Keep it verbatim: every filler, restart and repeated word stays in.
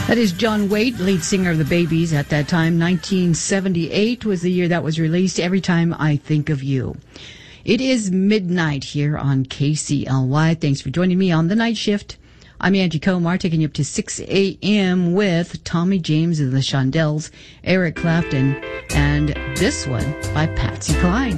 That is John Waite, lead singer of the Babies at that time. nineteen seventy-eight was the year that was released, Every Time I Think of You. It is midnight here on K C L Y. Thanks for joining me on the night shift. I'm Angie Comar, taking you up to six a.m. with Tommy James and the Shondells, Eric Clapton, and this one by Patsy Cline.